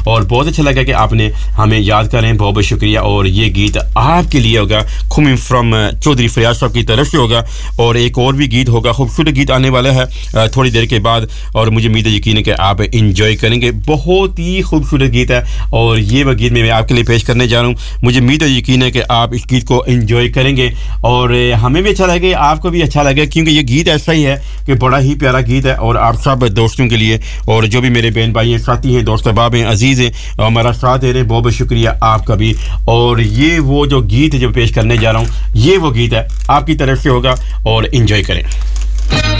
और बहुत अच्छा लगा कि आपने हमें याद करें, बहुत बहुत शुक्रिया। और ये गीत आपके लिए होगा, कमिंग फ्रॉम चौधरी फरियाद साहब की तरफ से होगा। और एक और भी गीत होगा, खूबसूरत गीत आने वाला है थोड़ी देर के बाद, और मुझे उम्मीद है, यकीन है कि आप इंजॉय करेंगे। बहुत ही खूबसूरत गीत है और ये वह गीत मैं आपके लिए पेश करने जा रहा हूँ। मुझे उम्मीद है, यकीन है कि आप इस गीत को इंजॉय करेंगे और हमें भी अच्छा लगेगा, आपको भी अच्छा लगेगा, क्योंकि ये गीत ऐसा ही है कि बड़ा ही प्यारा गीत है। और आप सब दोस्तों के लिए, और जो भी मेरे बहन भाई हैं, साथी हैं, दोस्त अहबाब हैं, अजीज़ हैं, हमारा साथ दे रहे हैं, बहुत बहुत शुक्रिया आपका भी। और ये वो जो गीत है जो पेश करने जा रहा हूँ, ये वो गीत है, आपकी तरफ से होगा और इंजॉय करें।